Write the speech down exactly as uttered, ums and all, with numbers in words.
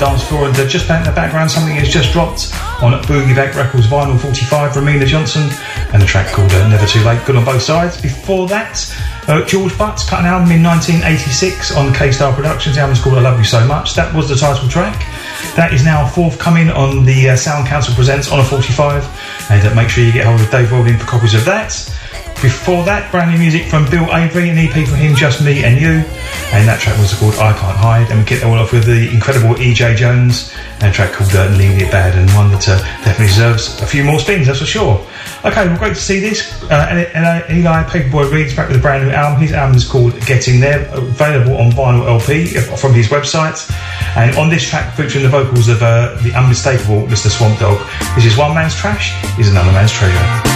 dance floor, and uh, just in the background something has just dropped on Boogie Back Records Vinyl forty-five, Ramina Johnson, and a track called uh, Never Too Late, good on both sides. Before that, uh, George Butts cut an album in nineteen eighty-six on K-Star Productions. The album's called I Love You So Much. That was the title track. That is now forthcoming on the uh, Sound Council Presents on a forty-five, and uh, make sure you get hold of Dave Welding for copies of that. Before that, brand new music from Bill Avery, an E P for him, Just Me and You, and that track was called I Can't Hide. And we get all off with the incredible E J Jones and a track called uh, Leaving It Bad, and one that uh, definitely deserves a few more spins, that's for sure. Okay, well, great to see this. Uh, Eli Paperboy Reed's back with a brand new album. His album is called Getting There, available on vinyl L P from his website. And on this track, featuring the vocals of uh, the unmistakable Mister Swamp Dogg, this is One Man's Trash is Another Man's Treasure.